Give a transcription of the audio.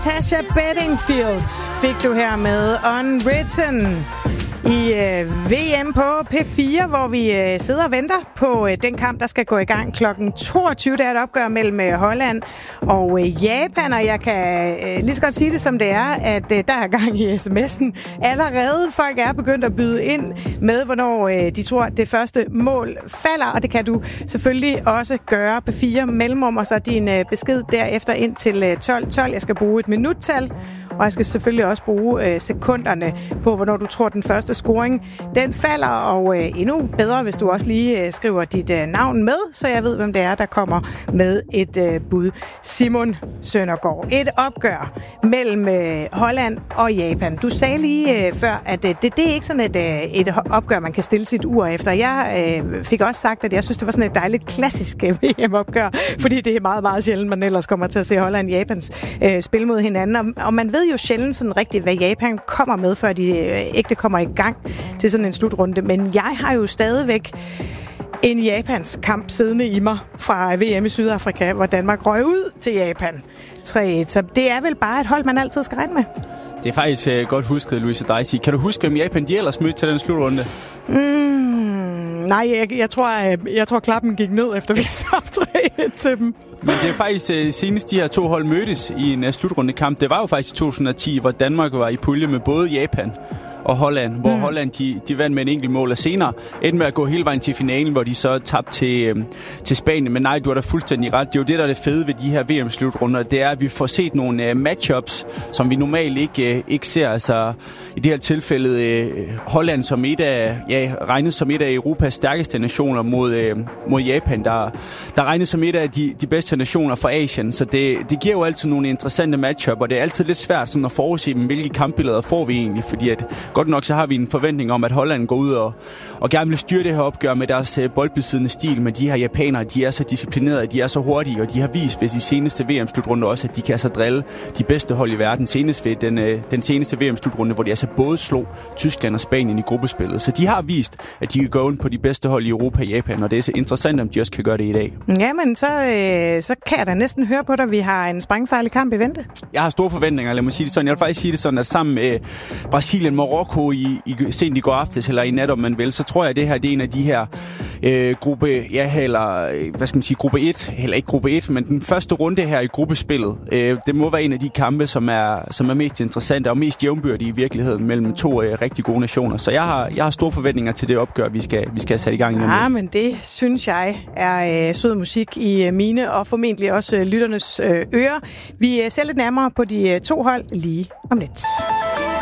Tasha Bedingfield fik du her med Unwritten i VM på P4, hvor vi sidder og venter på den kamp, der skal gå i gang kl. 22. Der er et opgør mellem Holland og Japan, og jeg kan lige så godt sige det, som det er, at der er gang i sms'en. Allerede folk er begyndt at byde ind med, hvornår de tror, det første mål falder, og det kan du selvfølgelig også gøre på 4 mellemrum, og så din besked derefter ind til 12.12. Jeg skal bruge et minuttal, og jeg skal selvfølgelig også bruge sekunderne på, hvornår du tror, den første scoring den falder, og endnu bedre, hvis du også lige skriver dit navn med, så jeg ved, hvem det er, der kommer med et bud. Simon Søndergaard. Et opgør mellem Holland og Japan. Du sagde lige før, at det er ikke sådan et opgør, man kan stille sit ur efter. Jeg fik også sagt, at jeg synes, det var sådan et dejligt klassisk VM-opgør, fordi det er meget, meget sjældent, man ellers kommer til at se Holland og Japans spil mod hinanden. Og man ved jo sjældent sådan rigtigt, hvad Japan kommer med, før de ægte kommer i gang til sådan en slutrunde. Men jeg har jo stadigvæk en Japans kamp siddende i mig fra VM i Sydafrika, hvor Danmark røg ud til Japan 3-1. Så det er vel bare et hold, man altid skal regne med. Det er faktisk godt husket, Louise Deisy. Kan du huske, hvem Japan de ellers mødte til den slutrunde? Nej, jeg tror klappen gik ned, efter vi tabte 3-1 til dem. Men det er faktisk senest de her to hold mødtes i en slutrundekamp. Det var jo faktisk i 2010, hvor Danmark var i pulje med både Japan og Holland, hvor Holland de vandt med en enkelt mål, og senere endte med at gå hele vejen til finalen, hvor de så tabte til Spanien. Men nej, du har da fuldstændig ret. Det er jo det, der er det fede ved de her VM-slutrunder. Det er, at vi får set nogle matchups, som vi normalt ikke ser. Altså i det her tilfælde Holland som regnes som et af Europas stærkeste nationer mod Japan, der regnes som et af de bedste nationer fra Asien. Så det giver jo altid nogle interessante matchup, og det er altid lidt svært sådan at forudse, hvilke kampbilleder får vi egentlig, fordi at godt nok så har vi en forventning om, at Holland går ud og gerne vil styre det her opgør med deres boldbesiddende stil, men de her japanere, de er så disciplinerede, de er så hurtige, og de har vist ved de seneste VM-slutrunde også, at de kan altså drille de bedste hold i verden. Senest ved den seneste VM-slutrunde, hvor de altså både slog Tyskland og Spanien i gruppespillet. Så de har vist, at de kan gå ind på de bedste hold i Europa og Japan, og det er så interessant, om de også kan gøre det i dag. Jamen, så kan jeg da næsten høre på dig, vi har en sprængfarlig kamp i vente. Jeg har store forventninger, lad mig sige det sådan. Jeg vil faktisk sige det sådan, at sammen med Brasilien, Marokko sent i går aftes, eller i nat, om man vil, så tror jeg, at det her det er en af de her gruppe 1, eller ikke gruppe 1, men den første runde her i gruppespillet. Det må være en af de kampe, som er mest interessante og mest jævnbyrdige i virkeligheden mellem to rigtig gode nationer. Så jeg har store forventninger til det opgør, vi skal have sat i gang nu. Ja, men det synes jeg er sød musik i mine, og formentlig også lytternes ører. Vi ser lidt nærmere på de to hold lige om lidt.